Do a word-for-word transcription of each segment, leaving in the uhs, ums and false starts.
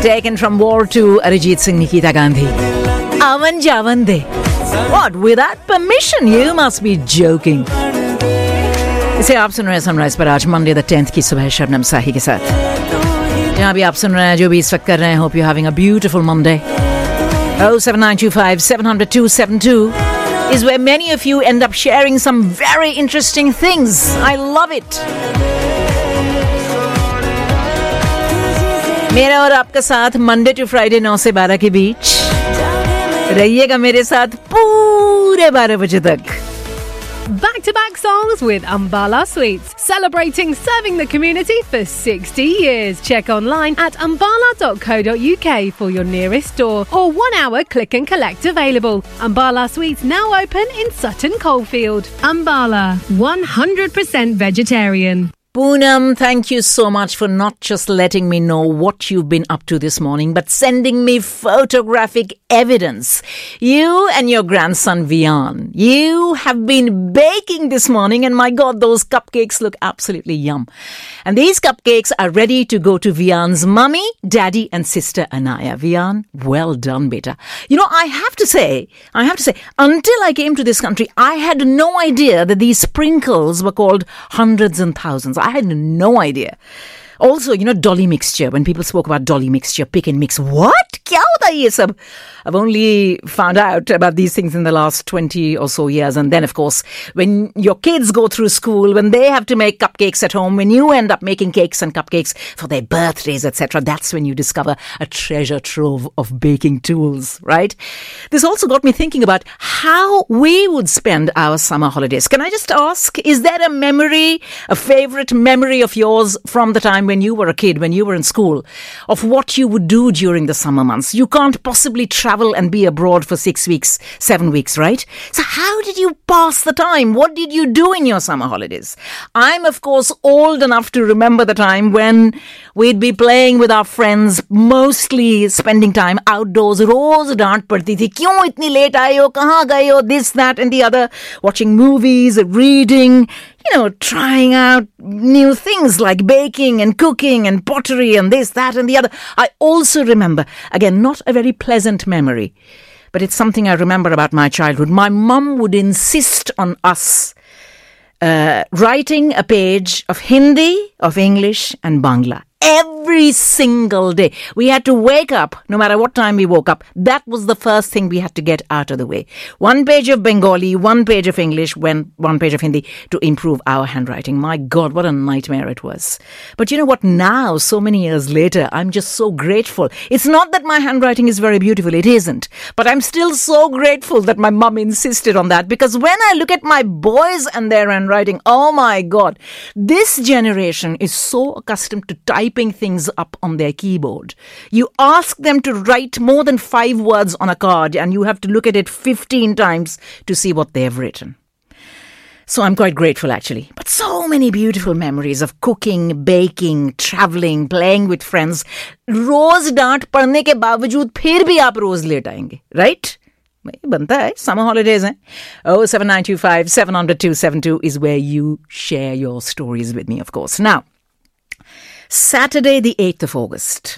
Taken from War to Arijit Singh, Nikita Gandhi. Avan Javan De. What? Without permission? You must be joking. इसे आप सुन रहे हैं sunrise पर आज Monday the tenth की सुबह शबनम साही के साथ. जहाँ भी आप सुन रहे हैं, जो भी इस वक्त कर रहे हैं, hope you're having a beautiful Monday. oh seven nine two five seven zero zero two seven two is where many of you end up sharing some very interesting things. I love it. मेरा और आपका साथ Monday to Friday नौ से बारह के बीच रहिएगा मेरे साथ पूरे बारह बजे तक. Back-to-back songs with Ambala Sweets, celebrating serving the community for sixty years. Check online at ambala dot co dot uk for your nearest store or one-hour click and collect available. Ambala Sweets now open in Sutton Coldfield. Ambala, one hundred percent vegetarian. Poonam, thank you so much for not just letting me know what you've been up to this morning, but sending me photographic evidence. You and your grandson Vian, you have been baking this morning, and my God, those cupcakes look absolutely yum. And these cupcakes are ready to go to Vian's mummy, daddy, and sister Anaya. Vian, well done, beta. You know, I have to say, I have to say, until I came to this country, I had no idea that these sprinkles were called hundreds and thousands. I had no idea. Also, you know, dolly mixture. When people spoke about dolly mixture, pick and mix. What? Kya hota ye sab? I've only found out about these things in the last twenty or so years. And then, of course, when your kids go through school, when they have to make cupcakes at home, when you end up making cakes and cupcakes for their birthdays, et cetera, that's when you discover a treasure trove of baking tools, right? This also got me thinking about how we would spend our summer holidays. Can I just ask, is there a memory, a favorite memory of yours from the time when you were a kid, when you were in school, of what you would do during the summer months? You can't possibly travel and be abroad for six weeks, seven weeks, right? So how did you pass the time? What did you do in your summer holidays? I'm, of course, old enough to remember the time when we'd be playing with our friends, mostly spending time outdoors. Roz डांट पड़ती थी, क्यों इतनी late आए हो, कहाँ गए हो, this, that, and the other, watching movies, reading, you know, trying out new things like baking and cooking and pottery and this, that, and the other. I also remember, again, not a very pleasant memory, but it's something I remember about my childhood. My mum would insist on us uh, writing a page of Hindi, of English, and Bangla. Every single day. We had to wake up, no matter what time we woke up. That was the first thing we had to get out of the way. One page of Bengali, one page of English, one, one page of Hindi to improve our handwriting. My God, what a nightmare it was. But you know what? Now, so many years later, I'm just so grateful. It's not that my handwriting is very beautiful. It isn't. But I'm still so grateful that my mum insisted on that, because when I look at my boys and their handwriting, oh my God, this generation is so accustomed to type things up on their keyboard. You ask them to write more than five words on a card and you have to look at it fifteen times to see what they have written. So I'm quite grateful, actually. But so many beautiful memories of cooking, baking, traveling, playing with friends. रोज डांट पढ़ने के बावजूद फिर भी आप रोज late आएंगे, right? बनता है, summer holidays हैं. oh seven nine two five seven zero zero two seven two is where you share your stories with me, of course. Now, Saturday the eighth of August.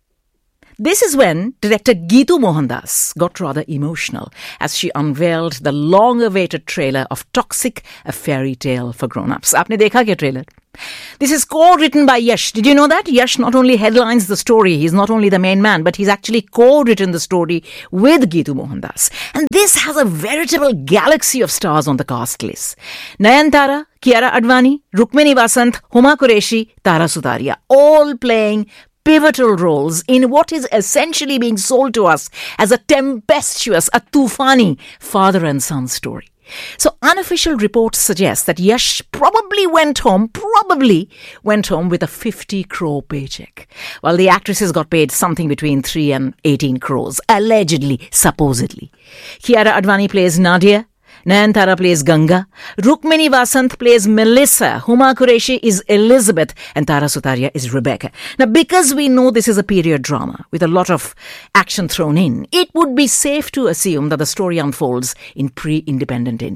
This is when director Geetu Mohandas got rather emotional as she unveiled the long-awaited trailer of Toxic, a Fairy Tale for Grown-Ups. Aapne dekha kya trailer? This is co-written by Yash. Did you know that? Yash not only headlines the story, he's not only the main man, but he's actually co-written the story with Geetu Mohandas. And this has a veritable galaxy of stars on the cast list. Nayanthara, Kiara Advani, Rukmini Vasant, Huma Qureshi, Tara Sutaria, all playing pivotal roles in what is essentially being sold to us as a tempestuous, a tufani father and son story. So unofficial reports suggest that Yash probably went home, probably went home with a fifty crore paycheck, while the actresses got paid something between three and eighteen crores, allegedly, supposedly. Kiara Advani plays Nadia, Nayanthara plays Ganga, Rukmini Vasant plays Melissa, Huma Qureshi is Elizabeth, and Tara Sutaria is Rebecca. Now, because we know this is a period drama with a lot of action thrown in, it would be safe to assume that the story unfolds in pre-independent India.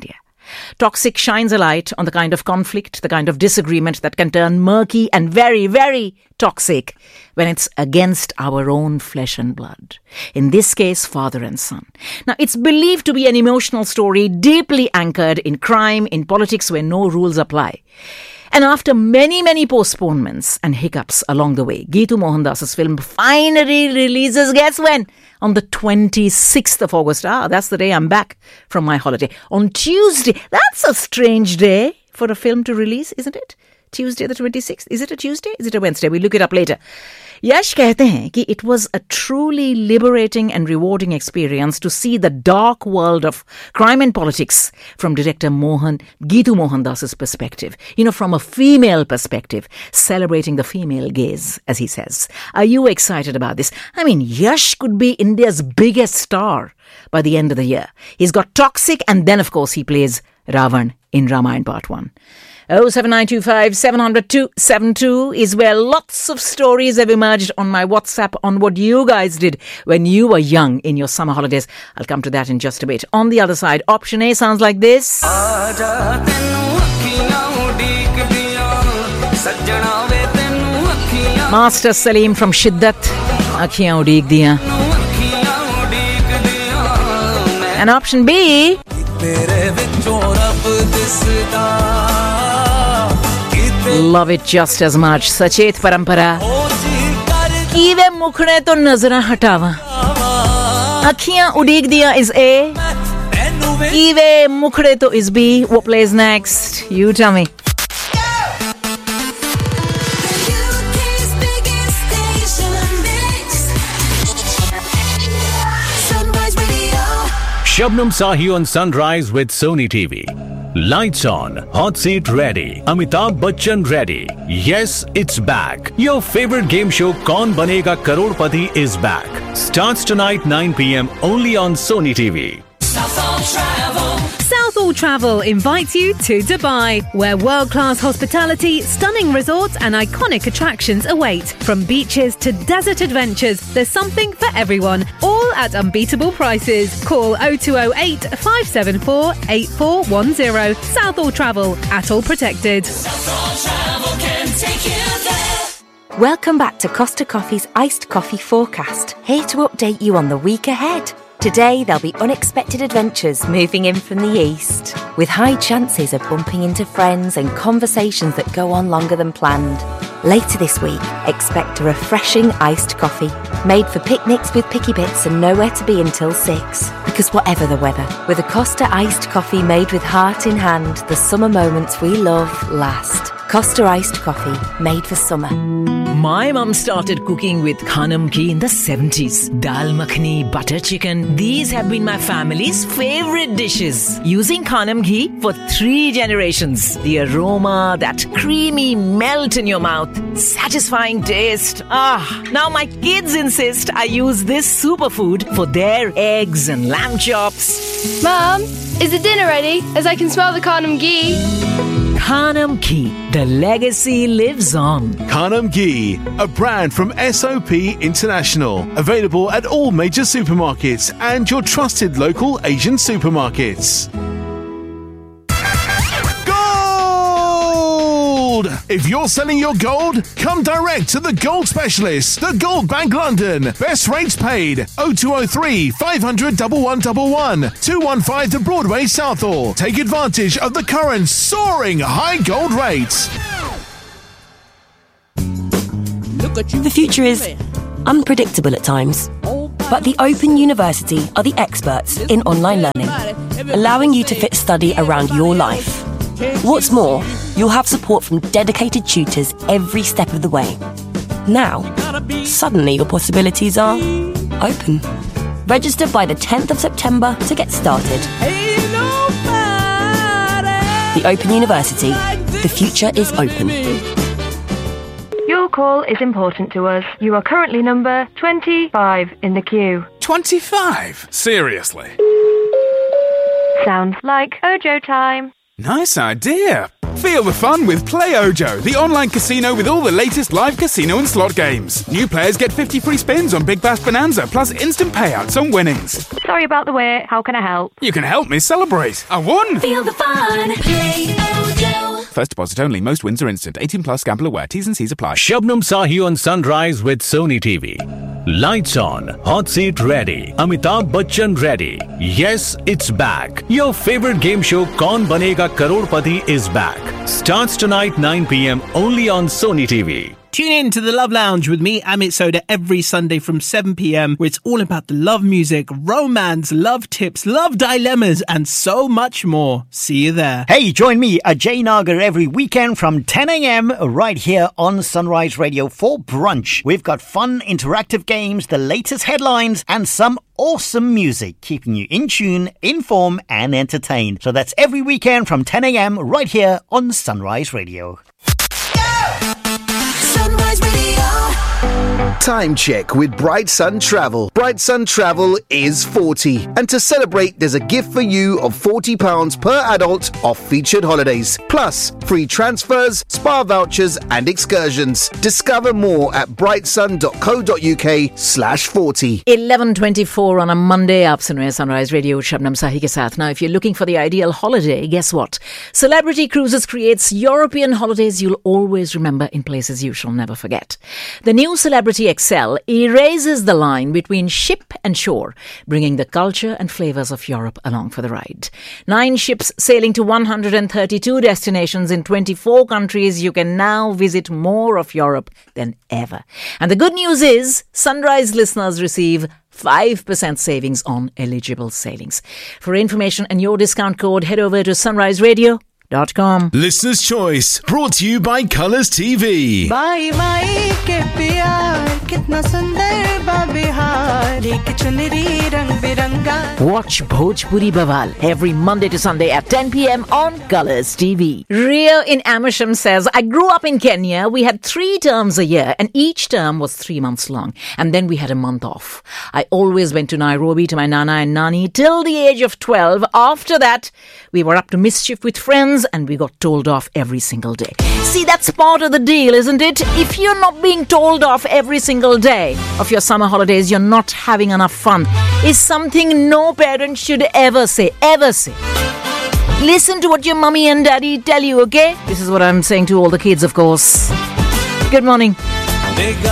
Toxic shines a light on the kind of conflict, the kind of disagreement that can turn murky and very, very toxic when it's against our own flesh and blood. In this case, father and son. Now, it's believed to be an emotional story deeply anchored in crime, in politics where no rules apply. And after many, many postponements and hiccups along the way, Geetu Mohandas's film finally releases, guess when? On the twenty-sixth of August. Ah, that's the day I'm back from my holiday. On Tuesday. That's a strange day for a film to release, isn't it? Tuesday the twenty-sixth. Is it a Tuesday? Is it a Wednesday? We'll look it up later. Yash कहते हैं कि it was a truly liberating and rewarding experience to see the dark world of crime and politics from director Mohan, Geetu Mohandas's perspective. You know, from a female perspective, celebrating the female gaze, as he says. Are you excited about this? I mean, Yash could be India's biggest star by the end of the year. He's got Toxic, and then, of course, he plays Ravan in Ramayana Part one. oh seven nine two five seven zero zero two seven two is where lots of stories have emerged on my WhatsApp on what you guys did when you were young in your summer holidays. I'll come to that in just a bit. On the other side, option A sounds like this. Master Salim from Shiddat, Akhiyan Udeek Diyan. And option B. Love it just as much. Sachet Parampara. Kive mukhne to nazara hatawa. Akhiyan udeek diyan is A. Kive mukhne to is B. What plays next? You tell me. Shabnam Sahi on Sunrise with Sony T V. Lights on, hot seat ready, Amitabh Bachchan ready. Yes, it's back. Your favorite game show Kaun Banega Crorepati is back. Starts tonight nine p.m. only on Sony T V. Southall Travel. Southall Travel invites you to Dubai, where world-class hospitality, stunning resorts and iconic attractions await. From beaches to desert adventures, there's something for everyone, all at unbeatable prices. Call oh two oh eight, five seven four, eight four one zero. Southall Travel, Atoll Protected. Southall Travel can take you there. Welcome back to Costa Coffee's Iced Coffee Forecast, here to update you on the week ahead. Today, there'll be unexpected adventures moving in from the east, with high chances of bumping into friends and conversations that go on longer than planned. Later this week, expect a refreshing iced coffee, made for picnics with picky bits and nowhere to be until six. Because whatever the weather, with a Costa iced coffee made with heart in hand, the summer moments we love last. Costa iced coffee, made for summer. My mum started cooking with Khanam Ghee in the seventies. Dal makhani, butter chicken. These have been my family's favorite dishes. Using Khanam Ghee for three generations. The aroma, that creamy melt in your mouth. Satisfying taste. Ah, now my kids insist I use this superfood for their eggs and lamb chops. Mum, is the dinner ready? As I can smell the Khanam Ghee. Khanam Ghee, the legacy lives on. Khanam Ghee, a brand from S O P International. Available at all major supermarkets and your trusted local Asian supermarkets. Gold! If you're selling your gold, come direct to the Gold Specialist, the Gold Bank London. Best rates paid. oh two oh three, five hundred, one one one one. two one five to Broadway, Southall. Take advantage of the current soaring high gold rates. The future is unpredictable at times, but the Open University are the experts in online learning, allowing you to fit study around your life. What's more, you'll have support from dedicated tutors every step of the way. Now, suddenly your possibilities are open. Register by the tenth of September to get started. The Open University. The future is open. Your call is important to us. You are currently number twenty-five in the queue. twenty-five? Seriously? Sounds like Ojo time. Nice idea. Feel the fun with PlayOjo, the online casino with all the latest live casino and slot games. New players get fifty free spins on Big Bash Bonanza, plus instant payouts on winnings. Sorry about the wait. How can I help? You can help me celebrate. I won! Feel the fun. PlayOjo. First deposit only. Most wins are instant. eighteen plus. Gamble aware. T's and C's apply. Shabnam Sahi on Sunrise with Sony T V. Lights on, hot seat ready, Amitabh Bachchan ready. Yes, it's back. Your favorite game show Kaun Banega Karodpati is back. Starts tonight nine p.m. only on Sony T V. Tune in to the Love Lounge with me, Amit Soda, every Sunday from seven p.m, where it's all about the love music, romance, love tips, love dilemmas, and so much more. See you there. Hey, join me, Ajay Nagar, every weekend from ten a.m. right here on Sunrise Radio for brunch. We've got fun, interactive games, the latest headlines, and some awesome music, keeping you in tune, informed, and entertained. So that's every weekend from ten a.m. right here on Sunrise Radio. Sunrise Radio. Time check with Bright Sun Travel. Bright Sun Travel is forty. And to celebrate, there's a gift for you of forty pounds per adult off featured holidays. Plus, free transfers, spa vouchers and excursions. Discover more at brightsun.co.uk slash 40. eleven twenty-four on a Monday. Aap sun rahe hain Sunrise Radio Shabnam Sahi ke saath. Now, if you're looking for the ideal holiday, guess what? Celebrity Cruises creates European holidays you'll always remember in places you shall never forget. The new Celebrity Excel erases the line between ship and shore, bringing the culture and flavours of Europe along for the ride. Nine ships sailing to one hundred thirty-two destinations in twenty-four countries. You can now visit more of Europe than ever. And the good news is, Sunrise listeners receive five percent savings on eligible sailings. For information and your discount code, head over to sunrise radio dot com. Listener's Choice, brought to you by Colours T V. Bye bye ke pyar kitna sundar ba bihar ek chunri rang biranga. Watch Bhojpuri Bawal every Monday to Sunday at ten p.m. on Colours T V. Ria in Amersham says, I grew up in Kenya. We had three terms a year and each term was three months long. And then we had a month off. I always went to Nairobi to my Nana and Nani till the age of twelve. After that, we were up to mischief with friends and we got told off every single day. See, that's part of the deal, isn't it? If you're not being told off every single day of your summer holidays, you're not having enough fun. Is something no parent should ever say, ever say. Listen to what your mummy and daddy tell you, okay? This is what I'm saying to all the kids, of course. Good morning.